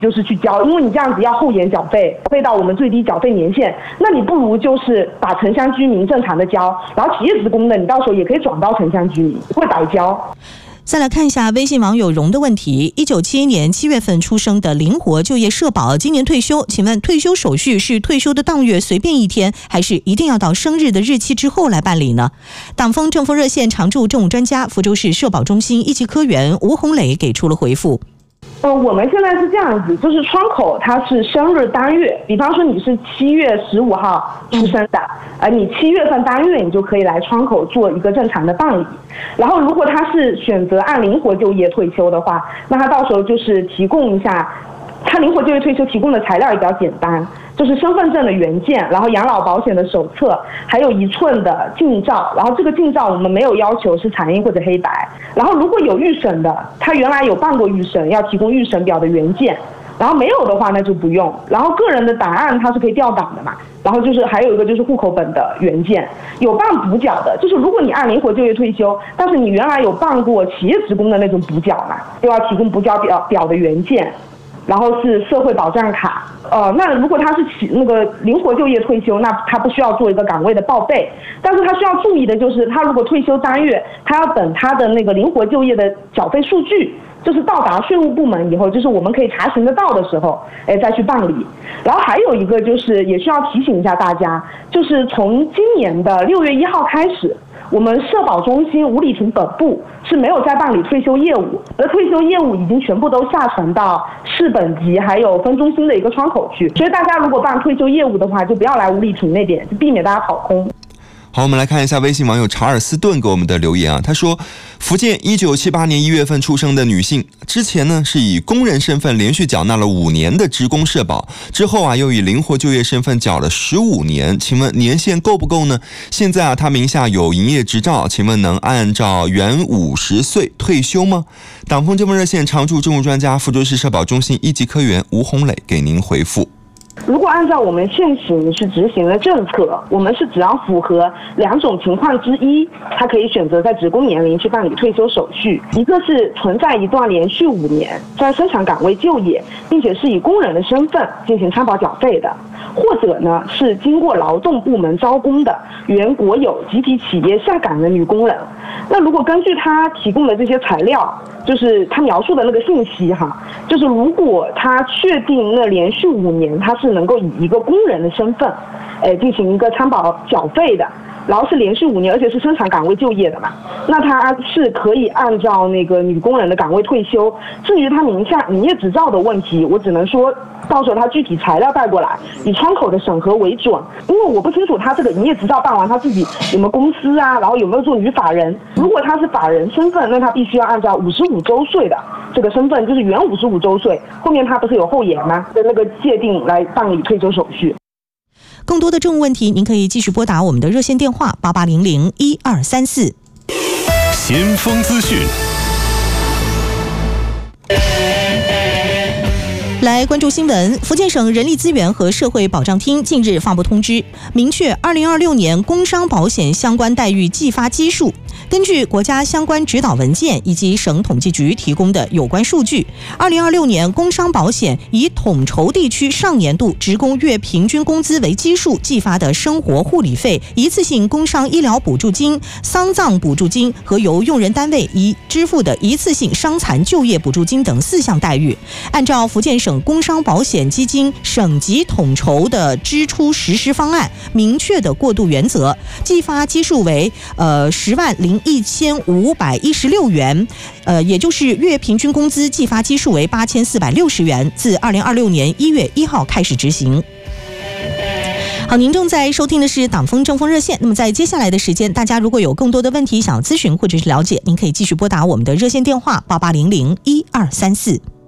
就是去交，因为你这样子要后延缴费，费到我们最低缴费年限，那你不如就是把城乡居民正常的交，然后企业职工的你到时候也可以转到城乡居民，会白交。 再来看一下微信网友荣的问题：1971年7月份出生的灵活就业社保，今年退休，请问退休手续是退休的当月随便一天，还是一定要到生日的日期之后来办理呢？党风政风热线常驻政务专家、福州市社保中心一级科员吴红磊给出了回复。 我们现在是这样子，就是窗口它是生日当月，比方说你是7月15号出生的，你7月份当月你就可以来窗口做一个正常的办理。然后如果他是选择按灵活就业退休的话，那他到时候就是提供一下，他灵活就业退休提供的材料也比较简单，就是身份证的原件，然后养老保险的手册，还有1寸的近照，然后这个近照我们没有要求是彩印或者黑白，然后如果有预审的，他原来有办过预审，要提供预审表的原件，然后没有的话那就不用，然后个人的档案它是可以调档的嘛，然后就是还有一个就是户口本的原件，有办补缴的，就是如果你按灵活就业退休，但是你原来有办过企业职工的那种补缴嘛，就要提供补缴表的原件。然后是社会保障卡，那如果他是那个灵活就业退休，那他不需要做一个岗位的报备，但是他需要注意的就是，他如果退休当月，他要等他的那个灵活就业的缴费数据，就是到达税务部门以后，就是我们可以查询得到的时候，再去办理。然后还有一个就是也需要提醒一下大家，就是从今年的6月1号开始，我们社保中心五里亭本部是没有在办理退休业务，而退休业务已经全部都下传到市本级还有分中心的一个窗口去，所以大家如果办退休业务的话，就不要来五里亭那边，就避免大家跑空。 好，我们来看一下微信网友查尔斯顿给我们的留言啊，他说，福建1978年1月份出生的女性，之前呢是以工人身份连续缴纳了5年的职工社保，之后啊又以灵活就业身份缴了15年，请问年限够不够呢？现在啊她名下有营业执照，请问能按照原50岁退休吗？党风政风热线常驻政务专家、福州市社保中心一级科员吴红磊给您回复。 如果按照我们现行去执行的政策，我们是只要符合2种情况之一，他可以选择在职工年龄去办理退休手续。一个是存在一段连续5年在生产岗位就业，并且是以工人的身份进行参保缴费的，或者呢是经过劳动部门招工的原国有集体企业下岗的女工人。那如果根据他提供的这些材料，就是他描述的那个信息哈，就是如果他确定那连续5年他是能够以一个工人的身份，进行一个参保缴费的，然后是连续5年，而且是生产岗位就业的嘛，那他是可以按照那个女工人的岗位退休。至于他名下营业执照的问题，我只能说到时候他具体材料带过来，以窗口的审核为准，因为我不清楚他这个营业执照办完他自己有没有公司啊，然后有没有做女法人。如果他是法人身份，那他必须要按照55周岁的这个身份，就是原55周岁，后面他不是有后延吗的那个界定来办理退休手续。 更多的政务问题，您可以继续拨打我们的热线电话88001234。 先锋资讯。 来关注新闻，福建省人力资源和社会保障厅近日发布通知，明确2026年工伤保险相关待遇计发基数。根据国家相关指导文件以及省统计局提供的有关数据，2026年工伤保险以统筹地区上年度职工月平均工资为基数计发的生活护理费、一次性工伤医疗补助金、丧葬补助金和由用人单位以支付的一次性伤残就业补助金等4项待遇，按照福建省工伤保险基金省级统筹的支出实施方案明确的过渡原则，计发基数为10,01516元，也就是月平均工资计发基数为8460元，自2026年1月1号开始执行。好，您正在收听的是党风政风热线。那么在接下来的时间，大家如果有更多的问题想要咨询或者是了解，您可以继续拨打我们的热线电话88001234。